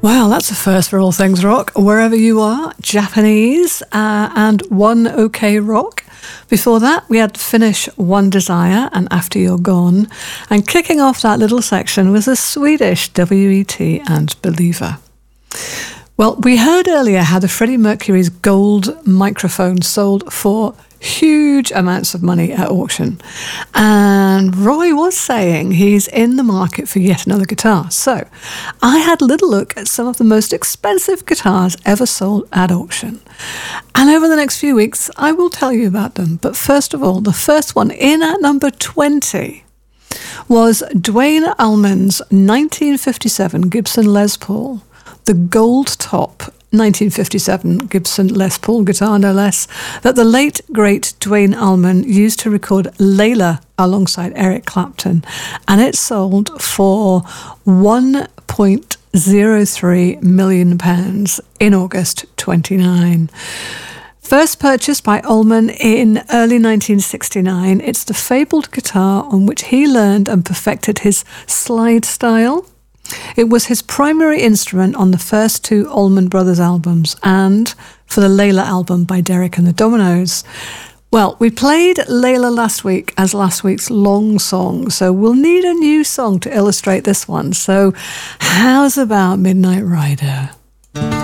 Well, that's a first for all things rock. Wherever you are, Japanese and One OK Rock. Before that, we had Finnish One Desire and After You're Gone. And kicking off that little section was the Swedish WET and Believer. Well, we heard earlier how the Freddie Mercury's gold microphone sold for huge amounts of money at auction. And Roy was saying he's in the market for yet another guitar. So I had a little look at some of the most expensive guitars ever sold at auction. And over the next few weeks, I will tell you about them. But first of all, the first one in at number 20 was Duane Allman's 1957 Gibson Les Paul, the gold top 1957 Gibson Les Paul guitar, no less, that the late, great Duane Allman used to record Layla alongside Eric Clapton. And it sold for £1.03 million in August 29. First purchased by Allman in early 1969, it's the fabled guitar on which he learned and perfected his slide style. It was his primary instrument on the first two Allman Brothers albums and for the Layla album by Derek and the Dominos. Well, we played Layla last week as last week's long song, so we'll need a new song to illustrate this one. So how's about Midnight Rider?